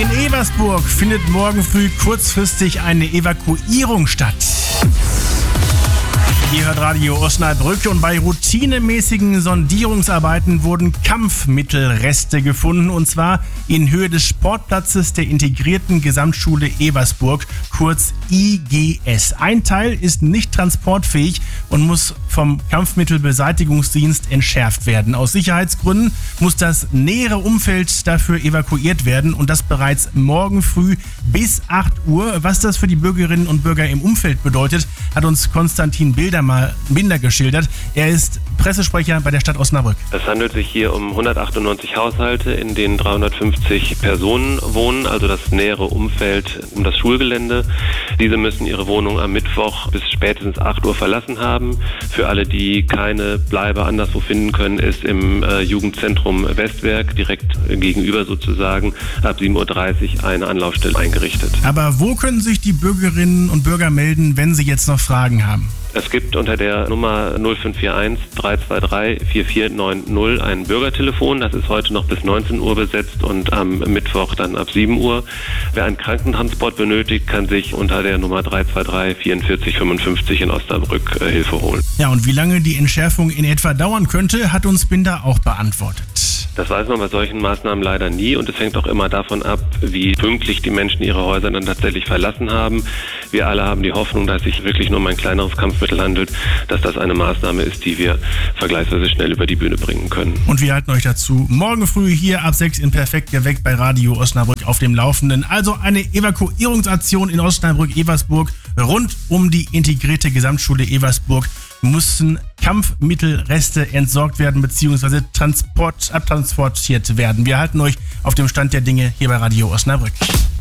In Eversburg findet morgen früh kurzfristig eine Evakuierung statt. Ihr hört Radio Osnabrück und bei routinemäßigen Sondierungsarbeiten wurden Kampfmittelreste gefunden und zwar in Höhe des Sportplatzes der integrierten Gesamtschule Eversburg, kurz IGS. Ein Teil ist nicht transportfähig und muss vom Kampfmittelbeseitigungsdienst entschärft werden. Aus Sicherheitsgründen muss das nähere Umfeld dafür evakuiert werden und das bereits morgen früh bis 8 Uhr. Was das für die Bürgerinnen und Bürger im Umfeld bedeutet, hat uns Konstantin Binder geschildert. Er ist Pressesprecher bei der Stadt Osnabrück. Es handelt sich hier um 198 Haushalte, in denen 350 Personen wohnen, also das nähere Umfeld um das Schulgelände. Diese müssen ihre Wohnung am Mittwoch bis spätestens 8 Uhr verlassen haben. Für alle, die keine Bleibe anderswo finden können, ist im Jugendzentrum Westwerk, direkt gegenüber sozusagen, ab 7.30 Uhr eine Anlaufstelle eingerichtet. Aber wo können sich die Bürgerinnen und Bürger melden, wenn sie jetzt noch Fragen haben? Es gibt unter der Nummer 0541 323 4490 ein Bürgertelefon. Das ist heute noch bis 19 Uhr besetzt und am Mittwoch dann ab 7 Uhr. Wer einen Krankentransport benötigt, kann sich unter der Nummer 323 44 55 in Osnabrück Hilfe holen. Ja, und wie lange die Entschärfung in etwa dauern könnte, hat uns Binder auch beantwortet. Das weiß man bei solchen Maßnahmen leider nie und es hängt auch immer davon ab, wie pünktlich die Menschen ihre Häuser dann tatsächlich verlassen haben. Wir alle haben die Hoffnung, dass sich wirklich nur um ein kleineres Kampfmittel handelt, dass das eine Maßnahme ist, die wir vergleichsweise schnell über die Bühne bringen können. Und wir halten euch dazu morgen früh hier ab 6 in Perfekt geweckt bei Radio Osnabrück auf dem Laufenden. Also eine Evakuierungsaktion in Osnabrück-Eversburg rund um die integrierte Gesamtschule Eversburg. Mussten Kampfmittelreste entsorgt werden bzw. abtransportiert werden. Wir halten euch auf dem Stand der Dinge hier bei Radio Osnabrück.